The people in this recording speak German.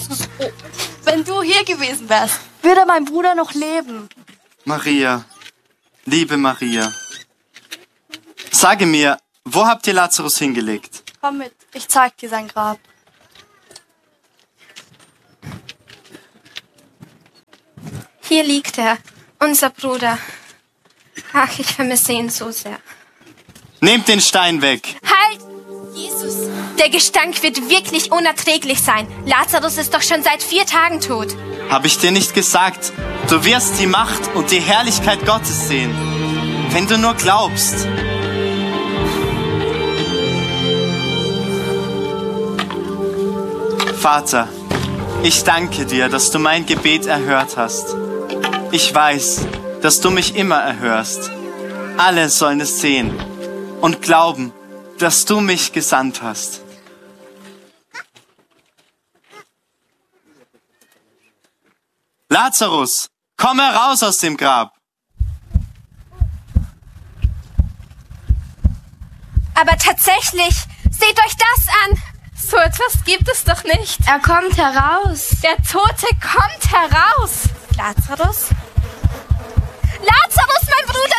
Jesus, oh, wenn du hier gewesen wärst, würde mein Bruder noch leben. Maria, liebe Maria, sage mir, wo habt ihr Lazarus hingelegt? Komm mit, ich zeig dir sein Grab. Hier liegt er, unser Bruder. Ach, ich vermisse ihn so sehr. Nehmt den Stein weg. Halt! Jesus, der Gestank wird wirklich unerträglich sein. Lazarus ist doch schon seit 4 Tagen tot. Hab ich dir nicht gesagt, du wirst die Macht und die Herrlichkeit Gottes sehen, wenn du nur glaubst. Vater, ich danke dir, dass du mein Gebet erhört hast. Ich weiß, dass du mich immer erhörst. Alle sollen es sehen und glauben, dass du mich gesandt hast. Lazarus, komm heraus aus dem Grab. Aber tatsächlich, seht euch das an. So etwas gibt es doch nicht. Er kommt heraus. Der Tote kommt heraus. Lazarus? Lazarus, mein Bruder,